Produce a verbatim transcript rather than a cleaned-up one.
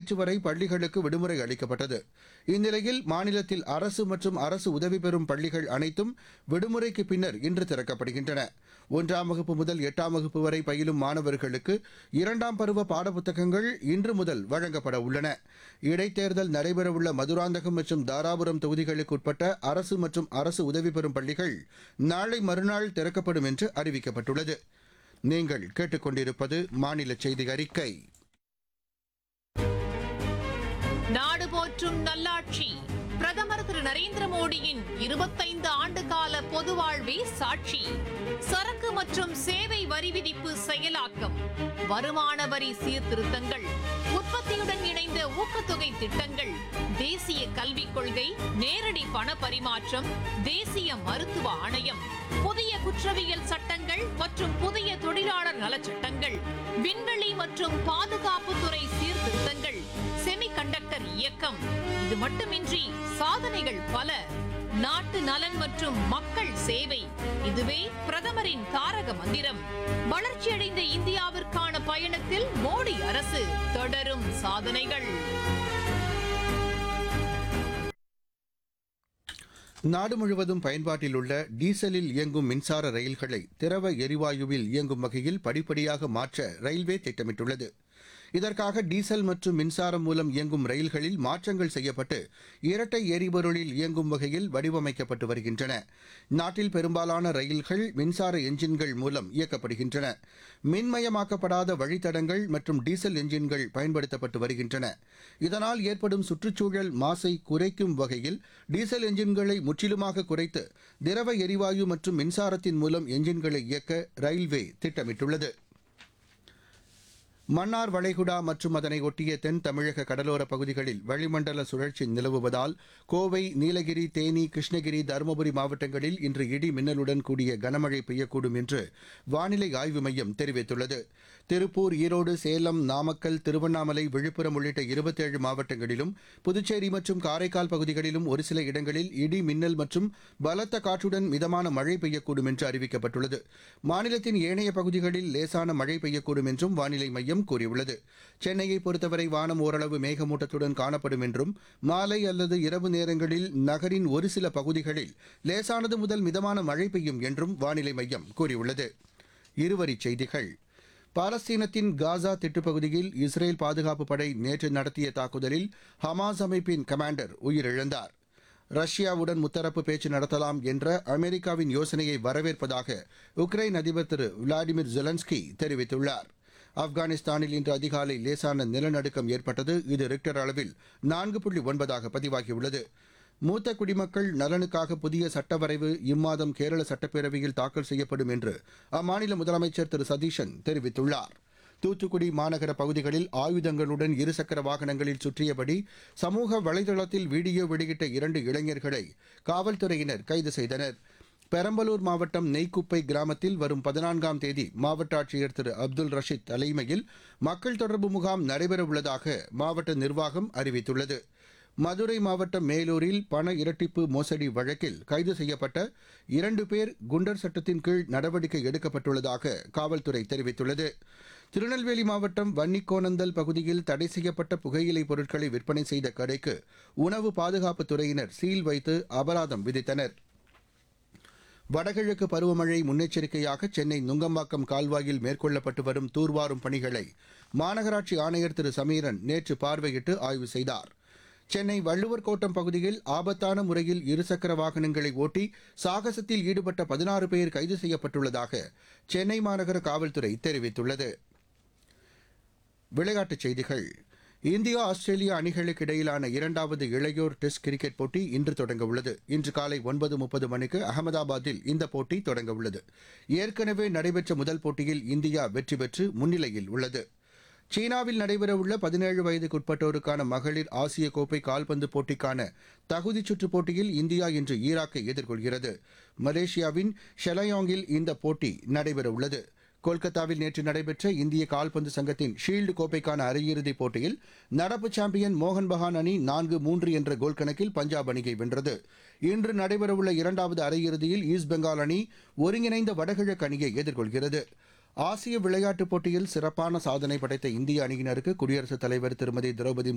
நேற்று வரை பள்ளிகளுக்கு விடுமுறை அளிக்கப்பட்டது. இந்நிலையில் மாநிலத்தில் அரசு மற்றும் அரசு உதவி பெறும் பள்ளிகள் அனைத்தும் விடுமுறைக்கு பின்னர் இன்று திறக்கப்படுகின்றன. ஒன்றாம் வகுப்பு முதல் எட்டாம் வகுப்பு வரை பயிலும் மாணவர்களுக்கு இரண்டாம் பருவ பாடப்புத்தகங்கள் இன்று முதல் வழங்கப்பட உள்ளன. இடைத்தேர்தல் நடைபெறவுள்ள மதுராந்தகம் மற்றும் தாராபுரம் தொகுதிகளுக்கு உட்பட்ட அரசு மற்றும் அரசு உதவி பெறும் பள்ளிகள் நாளை மறுநாள் திறக்கப்படும் என்று அறிவிக்கப்பட்டுள்ளது. நீங்கள் கேட்டுக்கொண்டிருப்பது மாநில செய்தி அறிக்கை. நாடு போற்றும் நல்லாட்சி பிரதமர் திரு நரேந்திர மோடியின் இருபத்தைந்து ஆண்டு கால பொது வாழ்வே சாட்சி. சரக்கு மற்றும் சேவை வரி விதிப்பு செயலாக்கம், வருமான வரி சீர்திருத்தங்கள், உற்பத்தியுடன் இணைந்த ஊக்கத்தொகை திட்டங்கள், தேசிய கல்விக் கொள்கை, நேரடி பண பரிமாற்றம், தேசிய மருத்துவ ஆணையம், புதிய குற்றவியல் சட்டங்கள் மற்றும் புதிய தொழிலாளர் நலச்சட்டங்கள், விண்வெளி மற்றும் பாதுகாப்புத்துறை சீர்திருத்தங்கள், செமிகண்டக்டர் இயக்கம். இது மட்டுமின்றி சாதனைகள் பல. நாட்டு நலன் மற்றும் மக்கள் சேவை, இதுவே பிரதமரின் தாரக மந்திரம். வளர்ச்சியடைந்த இந்தியாவிற்கான பயணத்தில் மோடி அரசு தொடரும் சாதனைகள். நாடு முழுவதும் பயன்பாட்டில் உள்ள டீசலில் இயங்கும் மின்சார ரயில்களை திரவ எரிவாயுவில் இயங்கும் வகையில் படிப்படியாக மாற்ற ரயில்வே திட்டமிட்டுள்ளது. இதற்காக டீசல் மற்றும் மின்சாரம் மூலம் இயங்கும் ரயில்களில் மாற்றங்கள் செய்யப்பட்டு இரட்டை எரிபொருளில் இயங்கும் வகையில் வடிவமைக்கப்பட்டு வருகின்றன. நாட்டில் பெரும்பாலான ரயில்கள் மின்சார என்ஜின்கள் மூலம் இயக்கப்படுகின்றன. மின்மயமாக்கப்படாத வழித்தடங்கள் மற்றும் டீசல் என்ஜின்கள் பயன்படுத்தப்பட்டு வருகின்றன. இதனால் ஏற்படும் சுற்றுச்சூழல் மாசை குறைக்கும் வகையில் டீசல் என்ஜின்களை முற்றிலுமாக குறைத்து திரவ எரிவாயு மற்றும் மின்சாரத்தின் மூலம் என்ஜின்களை இயக்க ரயில்வே திட்டமிட்டுள்ளது. மன்னார் வளைகுடா மற்றும் அதனை ஒட்டிய தென் தமிழக கடலோரப் பகுதிகளில் வளிமண்டல சுழற்சி நிலவுவதால் கோவை, நீலகிரி, தேனி, கிருஷ்ணகிரி, தருமபுரி மாவட்டங்களில் இன்று இடி மின்னலுடன் கூடிய கனமழை பெய்யக்கூடும் என்று வானிலை ஆய்வு மையம் தெரிவித்துள்ளது. திருப்பூர், ஈரோடு, சேலம், நாமக்கல், திருவண்ணாமலை, விழுப்புரம் உள்ளிட்ட இருபத்தேழு மாவட்டங்களிலும் புதுச்சேரி மற்றும் காரைக்கால் பகுதிகளிலும் ஒரு சில இடங்களில் இடி மின்னல் மற்றும் பலத்த காற்றுடன் மிதமான மழை பெய்யக்கூடும் என்று அறிவிக்கப்பட்டுள்ளது. மாநிலத்தின் ஏனைய பகுதிகளில் லேசான மழை பெய்யக்கூடும் என்றும் வானிலை மையம் கூறியுள்ளது. சென்னையை பொறுத்தவரை வானம் ஓரளவு மேகமூட்டத்துடன் காணப்படும் என்றும் மாலை அல்லது இரவு நேரங்களில் நகரின் ஒரு சில பகுதிகளில் லேசானது முதல் மிதமான மழை பெய்யும் என்றும் வானிலை மையம் கூறியுள்ளது. இருவரிச் செய்திகள். பாலஸ்தீனத்தின் காசா திட்டுப்பகுதியில் இஸ்ரேல் பாதுகாப்பு படை நேற்று நடத்திய தாக்குதலில் ஹமாஸ் அமைப்பின் கமாண்டர் உயிரிழந்தார். ரஷ்யாவுடன் முத்தரப்பு பேச்சு நடத்தலாம் என்ற அமெரிக்காவின் யோசனையை வரவேற்பதாக உக்ரைன் அதிபர் திரு விளாடிமிர் ஜெலன்ஸ்கி தெரிவித்துள்ளார். ஆப்கானிஸ்தானில் இன்று அதிகாலை லேசான நிலநடுக்கம் ஏற்பட்டது. இது ரிக்டர் அளவில் நான்கு புள்ளி ஒன்பதாக பதிவாகியுள்ளது. மூத்த குடிமக்கள் நலனுக்காக புதிய சட்ட வரைவு இம்மாதம் கேரள சட்டப்பேரவையில் தாக்கல் செய்யப்படும் என்று அம்மாநில முதலமைச்சர் திரு சதீஷன் தெரிவித்துள்ளார். தூத்துக்குடி மாநகர பகுதிகளில் ஆயுதங்களுடன் இருசக்கர வாகனங்களில் சுற்றியபடி சமூக வலைதளத்தில் வீடியோ வெளியிட்ட இரண்டு இளைஞர்களை காவல்துறையினர் கைது செய்தனர். பெரம்பலூர் மாவட்டம் நெய்க்குப்பை கிராமத்தில் வரும் பதினான்காம் தேதி மாவட்ட ஆட்சியர் திரு அப்துல் ரஷீத் தலைமையில் மக்கள் தொடர்பு முகாம் நடைபெறவுள்ளதாக மாவட்ட நிர்வாகம் அறிவித்துள்ளது. மதுரை மாவட்டம் மேலூரில் பண இரட்டிப்பு மோசடி வழக்கில் கைது செய்யப்பட்ட இரண்டு பேர் குண்டர் சட்டத்தின் கீழ் நடவடிக்கை எடுக்கப்பட்டுள்ளதாக காவல்துறை தெரிவித்துள்ளது. திருநெல்வேலி மாவட்டம் வன்னிக்கோணந்தல் பகுதியில் தடை செய்யப்பட்ட புகையிலை பொருட்களை விற்பனை செய்த கடைக்கு உணவு பாதுகாப்புத் துறையினர் சீல் வைத்து அபராதம் விதித்தனர். வடகிழக்கு பருவமழை முன்னெச்சரிக்கையாக சென்னை நுங்கம்பாக்கம் கால்வாயில் மேற்கொள்ளப்பட்டு வரும் தூர்வாரும் பணிகளை மாநகராட்சி ஆணையர் திரு சமீரன் நேற்று பார்வையிட்டு ஆய்வு செய்தார். சென்னை வள்ளுவர் கோட்டம் பகுதியில் ஆபத்தான முறையில் இருசக்கர வாகனங்களை ஓட்டி சாகசத்தில் ஈடுபட்ட பதினாறு பேர் கைது செய்யப்பட்டுள்ளதாக சென்னை மாநகர காவல்துறை தெரிவித்துள்ளது. விளையாட்டுச் செய்திகள். இந்தியா ஆஸ்திரேலியா அணிகளுக்கு இடையிலான இரண்டாவது இளையோர் டெஸ்ட் கிரிக்கெட் போட்டி இன்று தொடங்கவுள்ளது. இன்று காலை ஒன்பது முப்பது மணிக்கு அகமதாபாத்தில் இந்த போட்டி தொடங்கவுள்ளது. ஏற்கனவே நடைபெற்ற முதல் போட்டியில் இந்தியா வெற்றி பெற்று முன்னிலையில் உள்ளது. சீனாவில் நடைபெறவுள்ள பதினேழு வயதுக்குட்பட்டோருக்கான மகளிர் ஆசிய கோப்பை கால்பந்து போட்டிக்கான தகுதிச் சுற்றுப் போட்டியில் இந்தியா இன்று ஈராக்கை எதிர்கொள்கிறது. மலேசியாவின் ஷெலயாங்கில் இந்த போட்டி நடைபெறவுள்ளது. கொல்கத்தாவில் நேற்று நடைபெற்ற இந்திய கால்பந்து சங்கத்தின் ஷீல்டு கோப்பைக்கான அரையிறுதிப் போட்டியில் நடப்பு சாம்பியன் மோகன் பகான் அணி நான்கு மூன்று என்ற கோல் கணக்கில் பஞ்சாப் அணியை வென்றது. இன்று நடைபெறவுள்ள இரண்டாவது அரையிறுதியில் ஈஸ்ட் பெங்கால் அணி ஒருங்கிணைந்த வடகிழக்கு அணியை எதிர்கொள்கிறது. ஆசிய விளையாட்டுப் போட்டியில் சிறப்பான சாதனை படைத்த இந்திய அணியினருக்கு குடியரசுத் தலைவர் திருமதி திரௌபதி